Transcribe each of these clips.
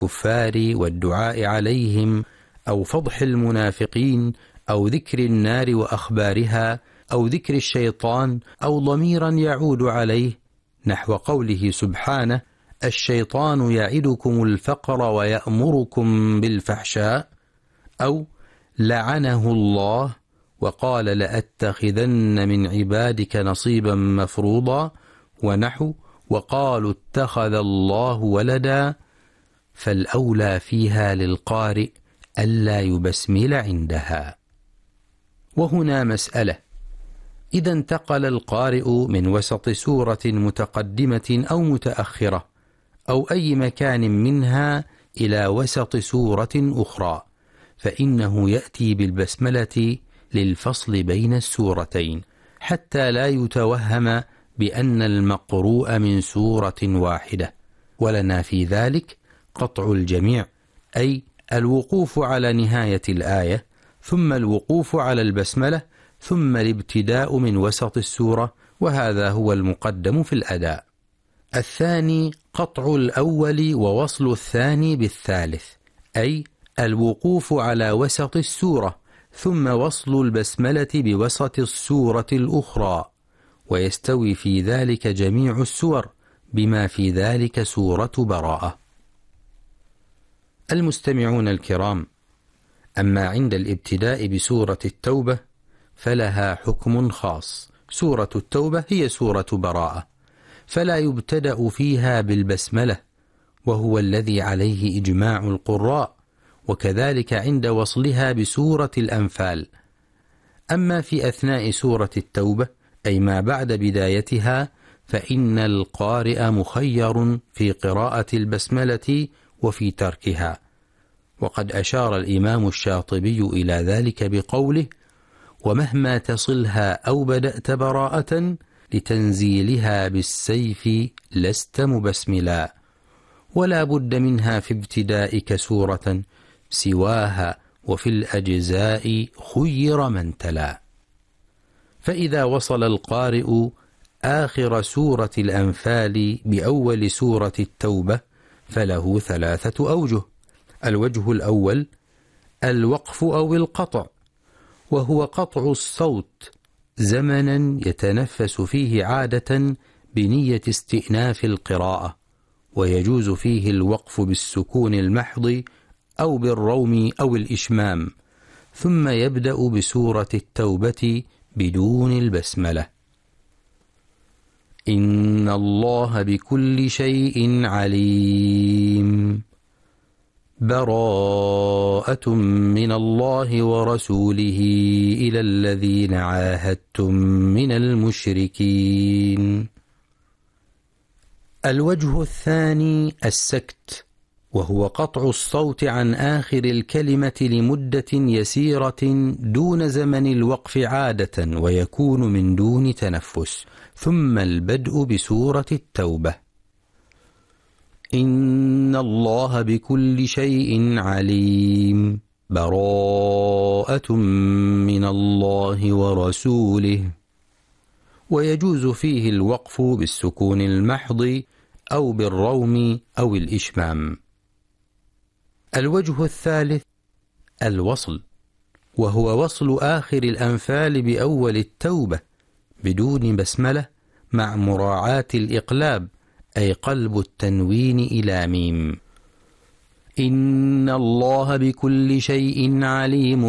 الكفار والدعاء عليهم، أو فضح المنافقين، أو ذكر النار وأخبارها، أو ذكر الشيطان، أو ضميرا يعود عليه، نحو قوله سبحانه: الشيطان يعدكم الفقر ويأمركم بالفحشاء، أو لعنه الله وقال لأتخذن من عبادك نصيبا مفروضا، ونحو وقالوا اتخذ الله ولدا، فالأولى فيها للقارئ ألا يبسمل عندها. وهنا مسألة: إذا انتقل القارئ من وسط سورة متقدمة أو متأخرة أو أي مكان منها إلى وسط سورة أخرى، فإنه يأتي بالبسملة للفصل بين السورتين، حتى لا يتوهم بأن المقروء من سورة واحدة، ولنا في ذلك قطع الجميع، أي الوقوف على نهاية الآية، ثم الوقوف على البسملة، ثم الابتداء من وسط السورة، وهذا هو المقدم في الأداء. الثاني قطع الأول ووصل الثاني بالثالث، أي الوقوف على وسط السورة ثم وصل البسملة بوسط السورة الأخرى، ويستوي في ذلك جميع السور بما في ذلك سورة براءة. المستمعون الكرام، أما عند الابتداء بسورة التوبة فلها حكم خاص. سورة التوبة هي سورة براءة، فلا يبتدأ فيها بالبسملة، وهو الذي عليه إجماع القراء، وكذلك عند وصلها بسورة الأنفال. أما في أثناء سورة التوبة، أي ما بعد بدايتها، فإن القارئ مخير في قراءة البسملة وفي تركها، وقد أشار الإمام الشاطبي إلى ذلك بقوله: ومهما تصلها أو بدأت براءة لتنزيلها بالسيف لست مبسملا، ولا بد منها في ابتدائك سورة سواها، وفي الأجزاء خير من تلا. فإذا وصل القارئ آخر سورة الأنفال بأول سورة التوبة فله 3 أوجه. الوجه الأول الوقف أو القطع، وهو قطع الصوت زمنا يتنفس فيه عادة بنية استئناف القراءة، ويجوز فيه الوقف بالسكون المحض أو بالروم أو الإشمام، ثم يبدأ بسورة التوبة بدون البسملة. إن الله بكل شيء عليم، براءة من الله ورسوله إلى الذين عاهدتم من المشركين. الوجه الثاني السكت، وهو قطع الصوت عن آخر الكلمة لمدة يسيرة دون زمن الوقف عادة، ويكون من دون تنفس، ثم البدء بسورة التوبة. إن الله بكل شيء عليم، براءة من الله ورسوله، ويجوز فيه الوقف بالسكون المحض أو بالروم أو الإشمام. الوجه الثالث الوصل، وهو وصل آخر الأنفال بأول التوبة بدون بسملة، مع مراعاة الإقلاب، أي قلب التنوين إلى ميم. إن الله بكل شيء عليم،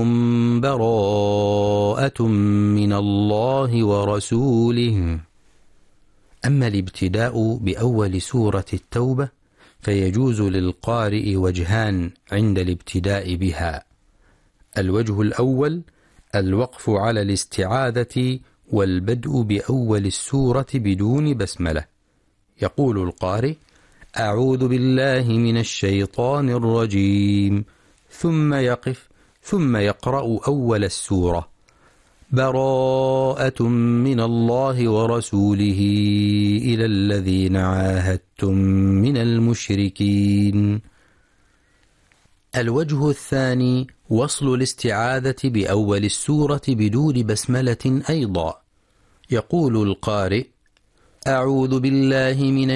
براءة من الله ورسوله. أما الابتداء بأول سورة التوبة فيجوز للقارئ وجهان عند الابتداء بها. الوجه الأول الوقف على الاستعاذة والبدء بأول السورة بدون بسملة. يقول القارئ: أعوذ بالله من الشيطان الرجيم، ثم يقف، ثم يقرأ أول السورة: براءة من الله ورسوله إلى الذين عاهدتم من المشركين. الوجه الثاني وصل الاستعاذة بأول السورة بدون بسملة أيضا. يقول القارئ: أعوذ بالله من